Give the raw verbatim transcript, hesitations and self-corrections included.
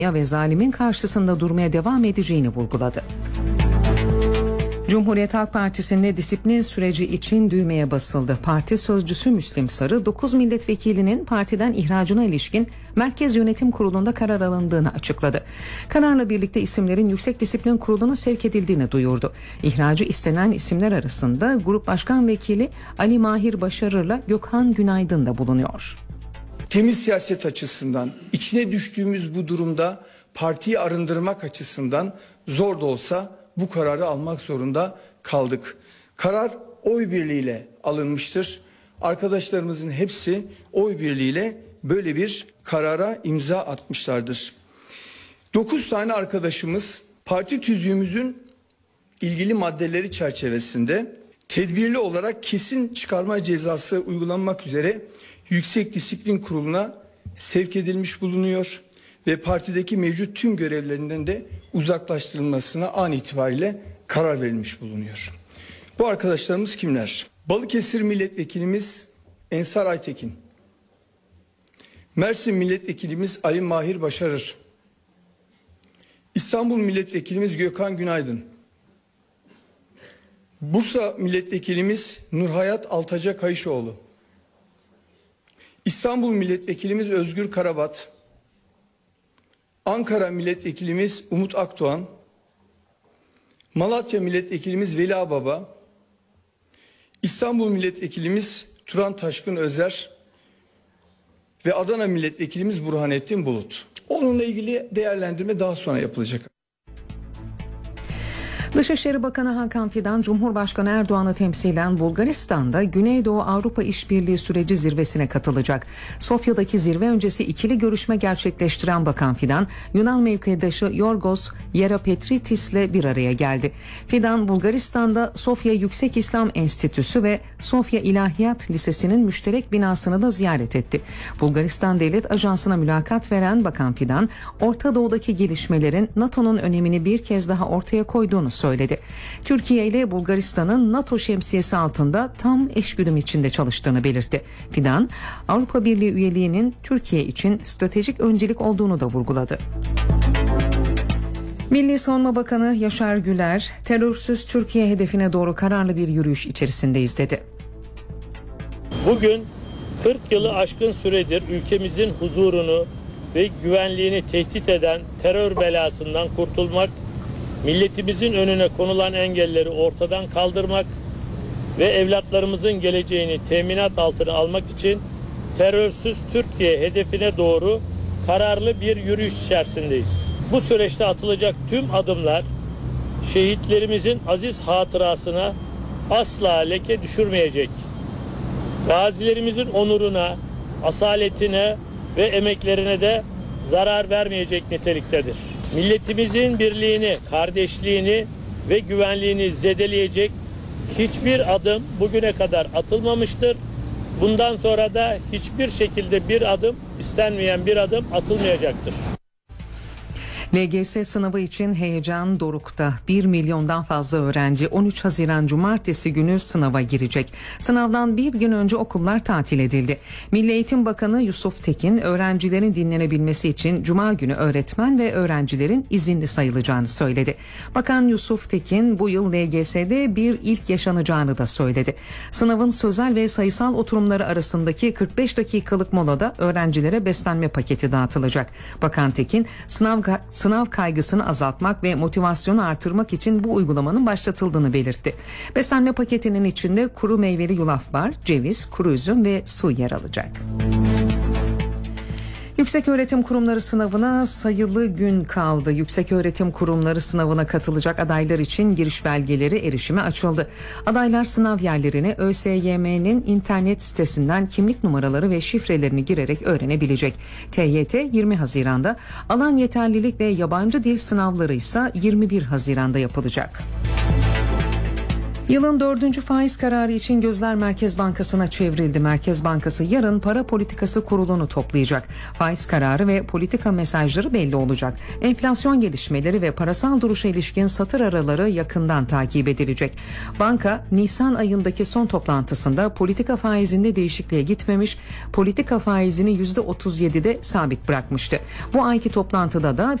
ve zalimin karşısında durmaya devam edeceğini vurguladı. Cumhuriyet Halk Partisi'nde disiplin süreci için düğmeye basıldı. Parti sözcüsü Müslim Sarı, dokuz milletvekilinin partiden ihracına ilişkin Merkez Yönetim Kurulu'nda karar alındığını açıkladı. Kararla birlikte isimlerin Yüksek Disiplin Kurulu'na sevk edildiğini duyurdu. İhracı istenen isimler arasında Grup Başkan Vekili Ali Mahir Başarır'la Gökhan Günaydın da bulunuyor. Temiz siyaset açısından, içine düştüğümüz bu durumda partiyi arındırmak açısından zor da olsa bu kararı almak zorunda kaldık. Karar oy birliğiyle alınmıştır. Arkadaşlarımızın hepsi oy birliğiyle böyle bir karara imza atmışlardır. Dokuz tane arkadaşımız parti tüzüğümüzün ilgili maddeleri çerçevesinde tedbirli olarak kesin çıkarma cezası uygulanmak üzere Yüksek Disiplin Kurulu'na sevk edilmiş bulunuyor ve partideki mevcut tüm görevlerinden de uzaklaştırılmasına an itibariyle karar verilmiş bulunuyor. Bu arkadaşlarımız kimler? Balıkesir Milletvekilimiz Ensar Aytekin, Mersin Milletvekilimiz Ali Mahir Başarır, İstanbul Milletvekilimiz Gökhan Günaydın, Bursa Milletvekilimiz Nurhayat Altaca Kayışoğlu, İstanbul Milletvekilimiz Özgür Karabat, Ankara Milletvekilimiz Umut Akdoğan, Malatya Milletvekilimiz Veli Ağbaba, İstanbul Milletvekilimiz Turan Taşkın Özer ve Adana Milletvekilimiz Burhanettin Bulut. Onunla ilgili değerlendirme daha sonra yapılacak. Dışişleri Bakanı Hakan Fidan, Cumhurbaşkanı Erdoğan'ı temsilen Bulgaristan'da Güneydoğu Avrupa İşbirliği Süreci zirvesine katılacak. Sofya'daki zirve öncesi ikili görüşme gerçekleştiren Bakan Fidan, Yunan mevkidaşı Yorgos Yerapetritis ile bir araya geldi. Fidan, Bulgaristan'da Sofya Yüksek İslam Enstitüsü ve Sofya İlahiyat Lisesi'nin müşterek binasını da ziyaret etti. Bulgaristan Devlet Ajansı'na mülakat veren Bakan Fidan, Orta Doğu'daki gelişmelerin NATO'nun önemini bir kez daha ortaya koyduğunu söyledi. Türkiye ile Bulgaristan'ın NATO şemsiyesi altında tam eşgüdüm içinde çalıştığını belirtti. Fidan, Avrupa Birliği üyeliğinin Türkiye için stratejik öncelik olduğunu da vurguladı. Milli Savunma Bakanı Yaşar Güler, terörsüz Türkiye hedefine doğru kararlı bir yürüyüş içerisindeyiz dedi. Bugün kırk yılı aşkın süredir ülkemizin huzurunu ve güvenliğini tehdit eden terör belasından kurtulmak, milletimizin önüne konulan engelleri ortadan kaldırmak ve evlatlarımızın geleceğini teminat altına almak için terörsüz Türkiye hedefine doğru kararlı bir yürüyüş içerisindeyiz. Bu süreçte atılacak tüm adımlar şehitlerimizin aziz hatırasına asla leke düşürmeyecek. Gazilerimizin onuruna, asaletine ve emeklerine de zarar vermeyecek niteliktedir. Milletimizin birliğini, kardeşliğini ve güvenliğini zedeleyecek hiçbir adım bugüne kadar atılmamıştır. Bundan sonra da hiçbir şekilde bir adım, istenmeyen bir adım atılmayacaktır. L G S sınavı için heyecan dorukta. bir milyondan fazla öğrenci on üç Haziran Cumartesi günü sınava girecek. Sınavdan bir gün önce okullar tatil edildi. Milli Eğitim Bakanı Yusuf Tekin, öğrencilerin dinlenebilmesi için Cuma günü öğretmen ve öğrencilerin izinli sayılacağını söyledi. Bakan Yusuf Tekin, bu yıl L G S'de bir ilk yaşanacağını da söyledi. Sınavın sözel ve sayısal oturumları arasındaki kırk beş dakikalık molada öğrencilere beslenme paketi dağıtılacak. Bakan Tekin, sınav Sınav kaygısını azaltmak ve motivasyonu artırmak için bu uygulamanın başlatıldığını belirtti. Beslenme paketinin içinde kuru meyveli yulaf bar, ceviz, kuru üzüm ve su yer alacak. Yükseköğretim Kurumları sınavına sayılı gün kaldı. Yükseköğretim Kurumları sınavına katılacak adaylar için giriş belgeleri erişime açıldı. Adaylar sınav yerlerini ÖSYM'nin internet sitesinden kimlik numaraları ve şifrelerini girerek öğrenebilecek. T Y T yirmi Haziran'da, alan yeterlilik ve yabancı dil sınavları ise yirmi bir Haziran'da yapılacak. Yılın dördüncü faiz kararı için gözler Merkez Bankası'na çevrildi. Merkez Bankası yarın Para Politikası Kurulu'nu toplayacak. Faiz kararı ve politika mesajları belli olacak. Enflasyon gelişmeleri ve parasal duruşa ilişkin satır araları yakından takip edilecek. Banka, Nisan ayındaki son toplantısında politika faizinde değişikliğe gitmemiş, politika faizini yüzde otuz yedide sabit bırakmıştı. Bu ayki toplantıda da